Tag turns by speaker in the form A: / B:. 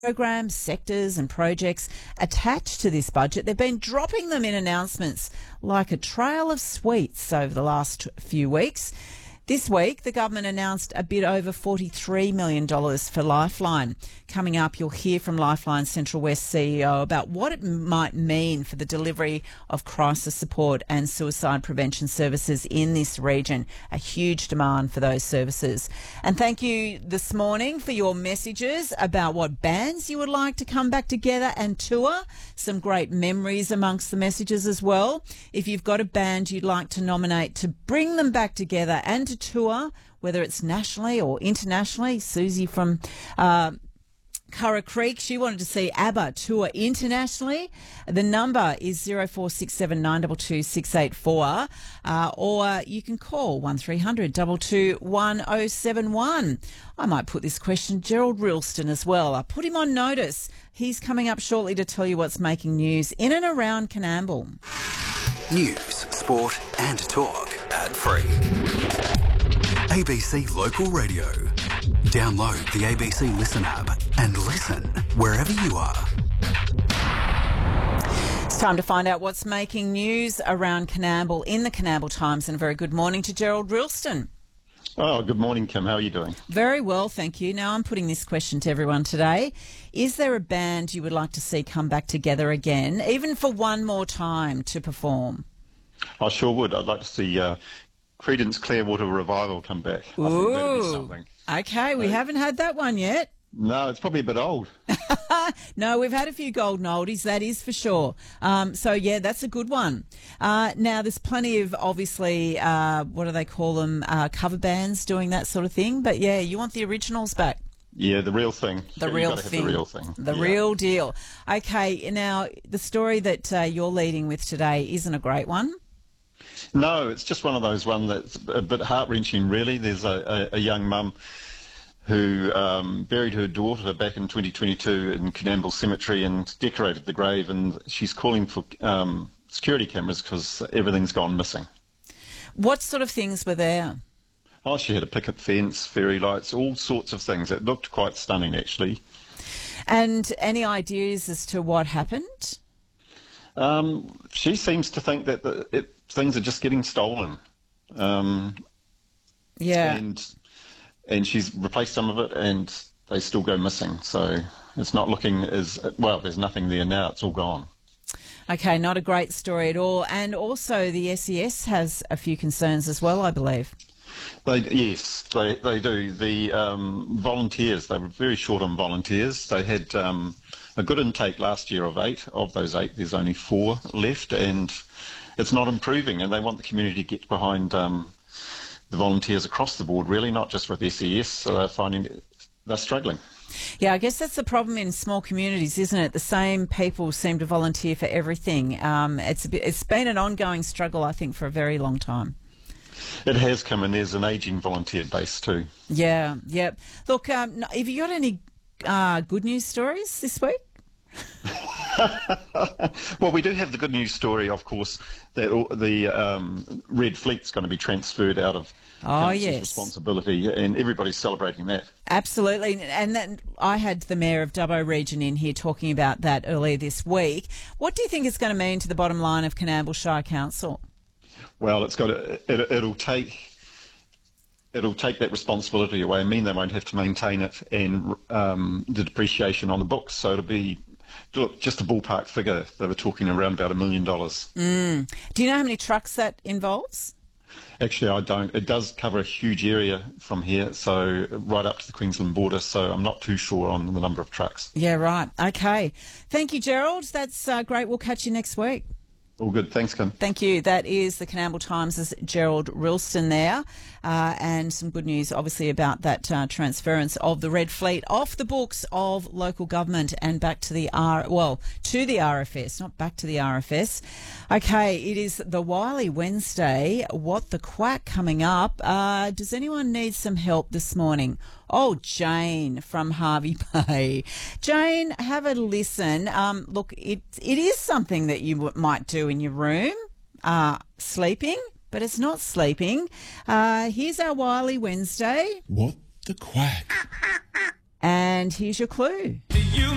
A: programs, sectors and projects attached to this budget. They've been dropping them in announcements like a trail of sweets over the last few weeks. This week, the government announced a bit over $43 million for Lifeline. Coming up, you'll hear from Lifeline Central West CEO about what it might mean for the delivery of crisis support and suicide prevention services in this region. A huge demand for those services. And thank you this morning for your messages about what bands you would like to come back together and tour. Some great memories amongst the messages as well. If you've got a band you'd like to nominate to bring them back together and to tour, whether it's nationally or internationally. Susie from Curra Creek, she wanted to see ABBA tour internationally. The number is 0467 922 684, or you can call 1300 222 1071. I might put this question, Gerald Rilston as well. I put him on notice. He's coming up shortly to tell you what's making news in and around Coonamble.
B: News, sport and talk ad free. ABC Local Radio. Download the ABC Listen app and listen wherever you are.
A: It's time to find out what's making news around Coonamble in the Coonamble Times, and a very good morning to Gerald Rilston.
C: Oh, good morning, Kim. How are you doing?
A: Very well, thank you. Now, I'm putting this question to everyone today. Is there a band you would like to see come back together again, even for one more time to perform?
C: I sure would. I'd like to see Creedence Clearwater Revival come back. I think that'd be something.
A: Okay, we haven't had that one yet.
C: No, it's probably a bit old.
A: No, we've had a few golden oldies, that is for sure. So, yeah, that's a good one. Now, there's plenty of, obviously, what do they call them, cover bands doing that sort of thing. But, yeah, you want the originals back.
C: Yeah, the real thing.
A: The real thing.
C: The real thing.
A: The real deal. Okay, now, the story that you're leading with today isn't a great one.
C: No, it's just one of those ones that's a bit heart-wrenching, really. There's a young mum who buried her daughter back in 2022 in Coonamble Cemetery and decorated the grave, and she's calling for security cameras because everything's gone missing.
A: What sort of things were there?
C: Oh, she had a picket fence, fairy lights, all sorts of things. It looked quite stunning, actually.
A: And any ideas as to what happened?
C: She seems to think that things are just getting stolen.
A: Yeah.
C: And she's replaced some of it, and they still go missing. So it's not looking as well. There's nothing there now. It's all gone.
A: Okay, not a great story at all. And also, the SES has a few concerns as well, I believe.
C: Yes, they do. The volunteers, they were very short on volunteers. They had a good intake last year of 8. Of those 8, there's only 4 left, and it's not improving. And they want the community to get behind the volunteers across the board, really, not just with SES. So they're finding they're struggling.
A: Yeah, I guess that's the problem in small communities, isn't it? The same people seem to volunteer for everything. It's been an ongoing struggle, I think, for a very long time.
C: It has come, and there's an ageing volunteer base too.
A: Yeah, yep. Look, have you got any good news stories this week?
C: Well, we do have the good news story, of course, that the Red Fleet's going to be transferred out of council's responsibility, and everybody's celebrating that.
A: Absolutely, and then I had the Mayor of Dubbo Region in here talking about that earlier this week. What do you think it's going to mean to the bottom line of Coonamble Shire Council?
C: Well, it'll take that responsibility away and mean they won't have to maintain it and the depreciation on the books. So it'll be, look, just a ballpark figure. They were talking around about $1 million.
A: Do you know how many trucks that involves?
C: Actually, I don't. It does cover a huge area from here, so right up to the Queensland border, so I'm not too sure on the number of trucks.
A: Yeah, right. Okay. Thank you, Gerald. That's great. We'll catch you next week.
C: All good. Thanks, Kim.
A: Thank you. That is the Coonamble Times' Gerald Rilston there. And some good news, obviously, about that transference of the Red Fleet off the books of local government and back to the to the RFS, not back to the RFS. Okay, it is the Wiley Wednesday. What the Quack coming up. Does anyone need some help this morning? Oh, Jane from Harvey Bay. Jane, have a listen. Look, it is something that you might do in your room, sleeping, but it's not sleeping. Here's our Wiley Wednesday.
D: What the Quack?
A: And here's your clue.